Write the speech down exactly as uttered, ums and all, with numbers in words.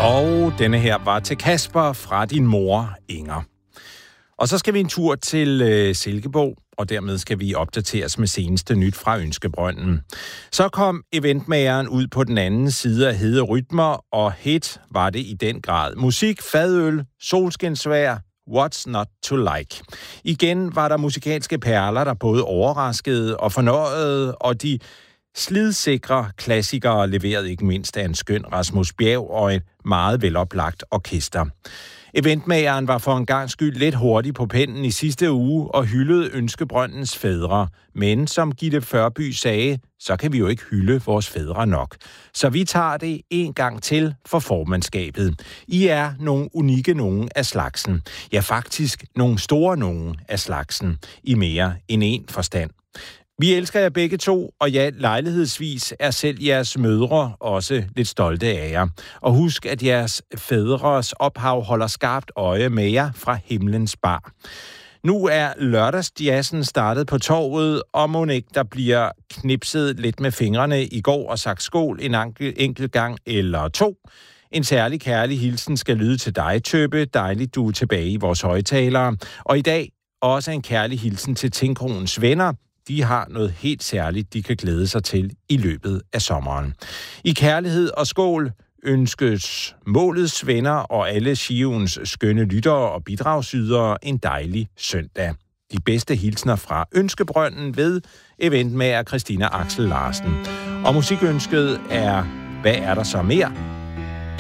Og denne her var til Kasper fra din mor, Inger. Og så skal vi en tur til øh, Silkeborg, og dermed skal vi opdateres med seneste nyt fra Ønskebrønden. Så kom eventmageren ud på den anden side af hede rytmer, og hit var det i den grad. Musik, fadøl, solskinsvejr, what's not to like. Igen var der musikalske perler, der både overraskede og fornøjede, og de slidsikre klassikere leveret ikke mindst af en skøn Rasmus Bjerg og et meget veloplagt orkester. Eventmageren var for en gang skyld lidt hurtig på pennen i sidste uge og hyldede Ønskebrøndens fædre. Men som Gitte Førby sagde, så kan vi jo ikke hylde vores fædre nok. Så vi tager det en gang til for formandskabet. I er nogle unikke nogen af slagsen. Ja, faktisk nogle store nogen af slagsen. I mere end en forstand. Vi elsker jer begge to, og ja, lejlighedsvis er selv jeres mødre også lidt stolte af jer. Og husk, at jeres fædres ophav holder skarpt øje med jer fra himlens bar. Nu er lørdagsjazzen startet på torvet, og mon ikke der bliver knipset lidt med fingrene i går og sagt skål en enkelt gang eller to. En særlig kærlig hilsen skal lyde til dig, Tøbe. Dejligt, du er tilbage i vores højtalere. Og i dag også en kærlig hilsen til Tinkronens venner. De har noget helt særligt, de kan glæde sig til i løbet af sommeren. I kærlighed og skål ønskes målets venner og alle Skives skønne lyttere og bidragsydere en dejlig søndag. De bedste hilsner fra Ønskebrønden ved eventmager Christina Axel Larsen. Og musikønsket er Hvad er der så mere?